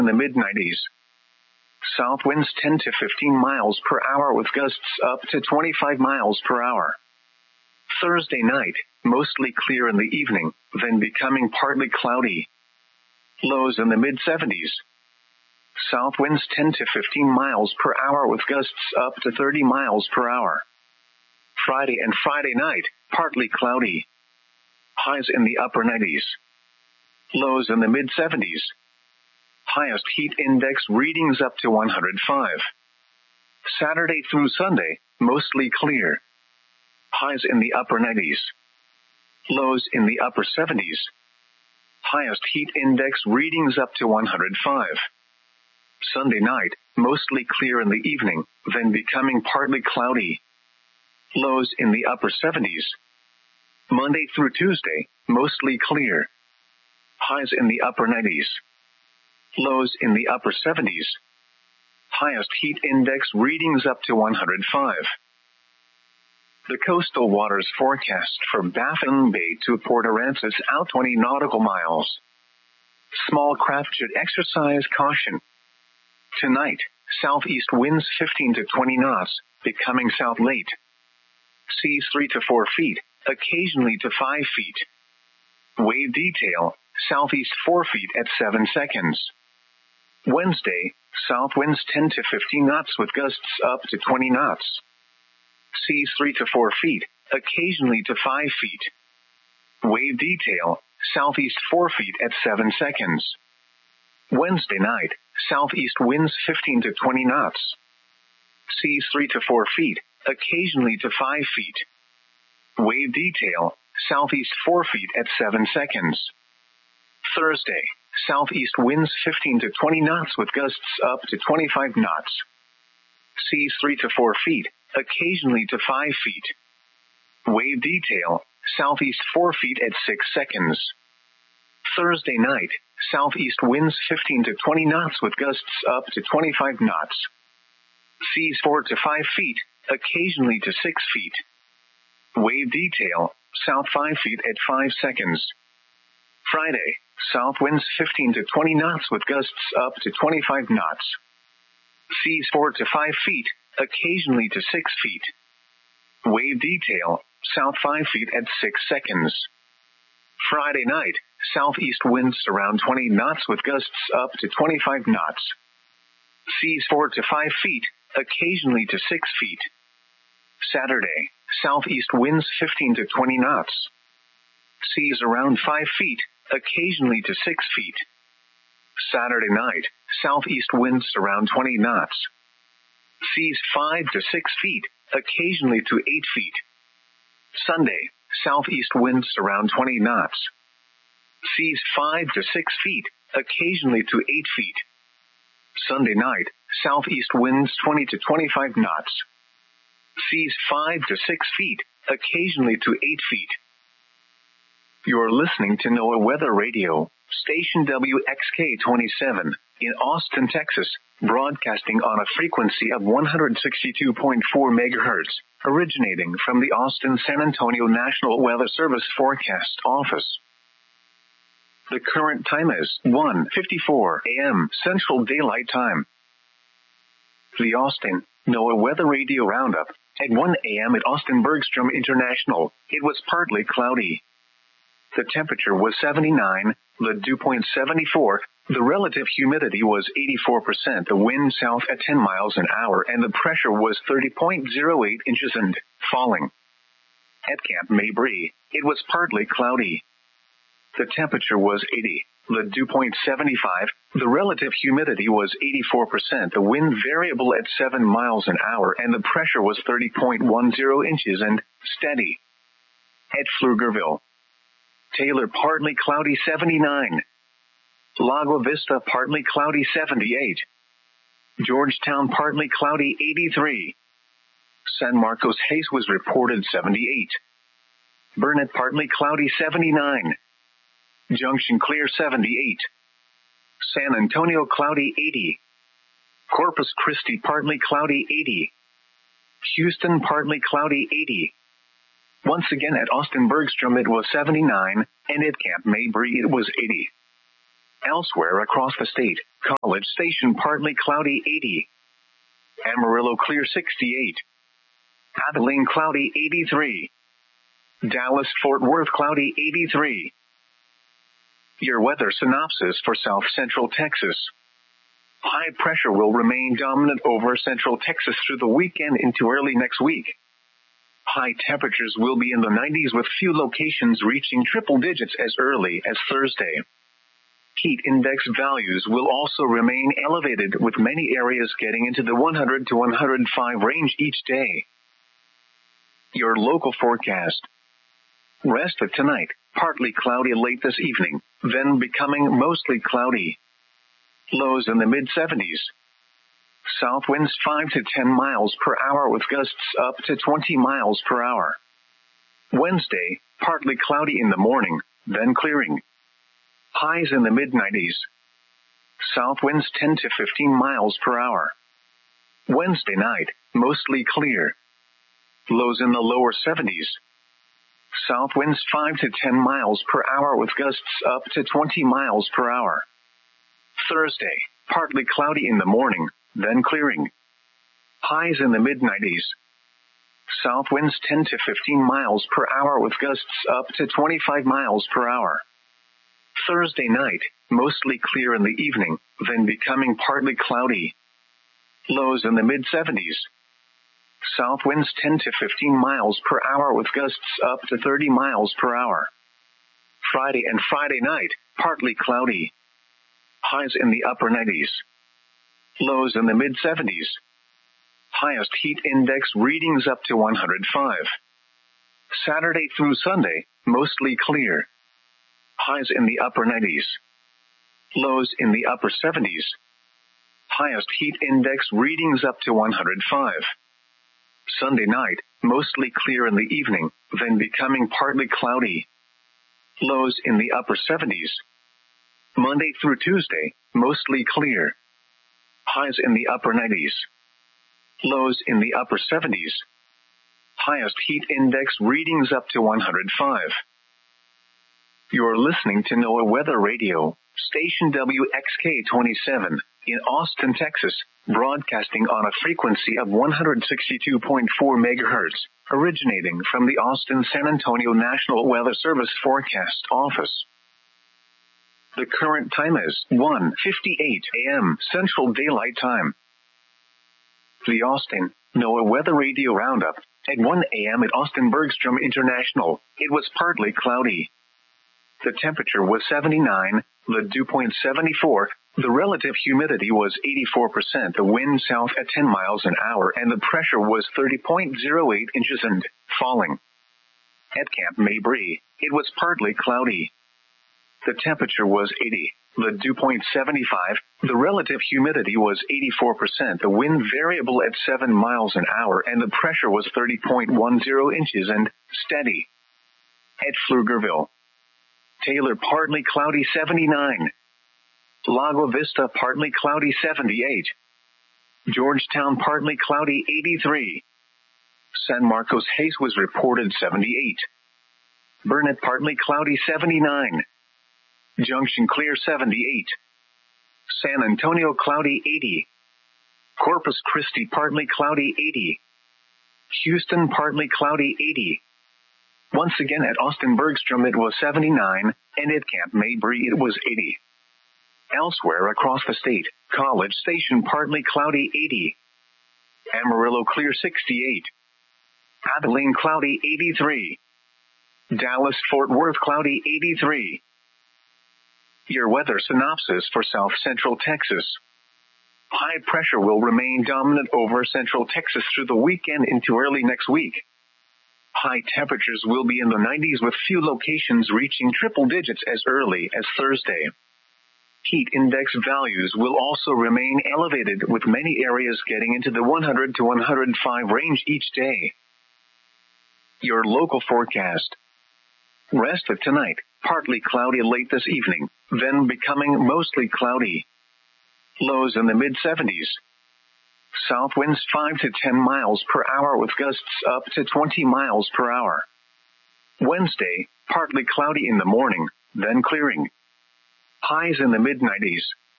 in the mid-90s. South winds 10 to 15 miles per hour with gusts up to 25 miles per hour. Thursday night, mostly clear in the evening, then becoming partly cloudy. Lows in the mid-70s. South winds 10 to 15 miles per hour with gusts up to 30 miles per hour. Friday and Friday night, partly cloudy. Highs in the upper 90s. Lows in the mid-70s. Highest heat index readings up to 105. Saturday through Sunday, mostly clear. Highs in the upper 90s. Lows in the upper 70s. Highest heat index readings up to 105. Sunday night, mostly clear in the evening, then becoming partly cloudy. Lows in the upper 70s. Monday through Tuesday, mostly clear. Highs in the upper 90s. Lows in the upper 70s. Highest heat index readings up to 105. The coastal waters forecast for Baffin Bay to Port Aransas out 20 nautical miles. Small craft should exercise caution. Tonight, southeast winds 15 to 20 knots, becoming south late. Seas 3 to 4 feet, occasionally to 5 feet. Wave detail, southeast 4 feet at 7 seconds. Wednesday, south winds 10 to 15 knots with gusts up to 20 knots. Seas 3 to 4 feet, occasionally to 5 feet. Wave detail, southeast 4 feet at 7 seconds. Wednesday night, southeast winds 15 to 20 knots. Seas 3 to 4 feet, occasionally to 5 feet. Wave detail, southeast 4 feet at 7 seconds. Thursday, southeast winds 15 to 20 knots with gusts up to 25 knots. Seas 3 to 4 feet, occasionally to 5 feet. Wave detail, southeast 4 feet at 6 seconds. Thursday night, southeast winds 15 to 20 knots with gusts up to 25 knots. Seas 4 to 5 feet, occasionally to 6 feet. Wave detail, south 5 feet at 5 seconds. Friday, south winds 15 to 20 knots with gusts up to 25 knots. Seas 4 to 5 feet, occasionally to 6 feet. Wave detail, south 5 feet at 6 seconds. Friday night, southeast winds around 20 knots with gusts up to 25 knots. Seas 4 to 5 feet, occasionally to 6 feet. Saturday, southeast winds 15 to 20 knots. Seas around 5 feet, occasionally to 6 feet. Saturday night, southeast winds around 20 knots. Seas 5 to 6 feet, occasionally to 8 feet. Sunday, southeast winds around 20 knots. Seas 5 to 6 feet, occasionally to 8 feet. Sunday night, southeast winds 20 to 25 knots. Seas 5 to 6 feet, occasionally to 8 feet. You're listening to NOAA Weather Radio, station WXK-27, in Austin, Texas, broadcasting on a frequency of 162.4 megahertz, originating from the Austin-San Antonio National Weather Service Forecast Office. The current time is 1:54 a.m. Central Daylight Time. The Austin NOAA Weather Radio Roundup. At 1 a.m. at Austin Bergstrom International, it was partly cloudy. The temperature was 79, the dew point 74, the relative humidity was 84%, the wind south at 10 miles an hour, and the pressure was 30.08 inches and falling. At Camp Mabry, it was partly cloudy. The temperature was 80, the dew point 75, the relative humidity was 84%, the wind variable at 7 miles an hour, and the pressure was 30.10 inches and steady. At Pflugerville, Taylor partly cloudy 79. Lago Vista partly cloudy 78. Georgetown partly cloudy 83. San Marcos Hayes was reported 78. Burnett partly cloudy 79. Junction clear 78. San Antonio cloudy 80. Corpus Christi partly cloudy 80. Houston partly cloudy 80. Once again at Austin Bergstrom it was 79, and at Camp Mabry it was 80. Elsewhere across the state, College Station partly cloudy 80. Amarillo clear 68. Abilene cloudy 83. Dallas Fort Worth cloudy 83. Your weather synopsis for South Central Texas. High pressure will remain dominant over Central Texas through the weekend into early next week. High temperatures will be in the 90s with few locations reaching triple digits as early as Thursday. Heat index values will also remain elevated with many areas getting into the 100 to 105 range each day. Your local forecast. Rest of tonight, partly cloudy late this evening, then becoming mostly cloudy. Lows in the mid-70s. South winds 5 to 10 miles per hour with gusts up to 20 miles per hour. Wednesday, partly cloudy in the morning, then clearing. Highs in the mid-90s. South winds 10 to 15 miles per hour. Wednesday night, mostly clear. Lows in the lower 70s. South winds 5 to 10 miles per hour with gusts up to 20 miles per hour. Thursday, partly cloudy in the morning, then clearing. Highs in the mid-90s. South winds 10 to 15 miles per hour with gusts up to 25 miles per hour. Thursday night, mostly clear in the evening, then becoming partly cloudy. Lows in the mid-70s. South winds 10 to 15 miles per hour with gusts up to 30 miles per hour. Friday and Friday night, partly cloudy. Highs in the upper 90s. Lows in the mid-70s. Highest heat index readings up to 105. Saturday through Sunday, mostly clear. Highs in the upper 90s. Lows in the upper 70s. Highest heat index readings up to 105. Sunday night, mostly clear in the evening, then becoming partly cloudy. Lows in the upper 70s. Monday through Tuesday, mostly clear. Highs in the upper 90s. Lows in the upper 70s. Highest heat index readings up to 105. You're listening to NOAA Weather Radio, station WXK-27, in Austin, Texas, broadcasting on a frequency of 162.4 megahertz, originating from the Austin-San Antonio National Weather Service Forecast Office. The current time is 1:58 a.m. Central Daylight Time. The Austin NOAA Weather Radio Roundup. At 1 a.m. at Austin Bergstrom International, it was partly cloudy. The temperature was 79, the dew point 74, the relative humidity was 84%, the wind south at 10 miles an hour, and the pressure was 30.08 inches and falling. At Camp Mabry, it was partly cloudy. The temperature was 80, the dew point 75, the relative humidity was 84%, the wind variable at 7 miles an hour, and the pressure was 30.10 inches and steady. At Pflugerville, Taylor partly cloudy 79. Lago Vista partly cloudy 78. Georgetown partly cloudy 83. San Marcos Hayes was reported 78. Burnett partly cloudy 79. Junction clear 78. San Antonio cloudy 80. Corpus Christi partly cloudy 80. Houston partly cloudy 80. Once again at Austin Bergstrom it was 79, and at Camp Mabry it was 80. Elsewhere across the state, College Station partly cloudy 80. Amarillo clear 68. Abilene cloudy 83. Dallas Fort Worth cloudy 83. Your weather synopsis for South Central Texas. High pressure will remain dominant over Central Texas through the weekend into early next week. High temperatures will be in the 90s with few locations reaching triple digits as early as Thursday. Heat index values will also remain elevated with many areas getting into the 100 to 105 range each day. Your local forecast. Rest of tonight, partly cloudy late this evening, then becoming mostly cloudy. Lows in the mid-70s. South winds 5 to 10 miles per hour with gusts up to 20 miles per hour. Wednesday, partly cloudy in the morning, then clearing. Highs in the mid-90s.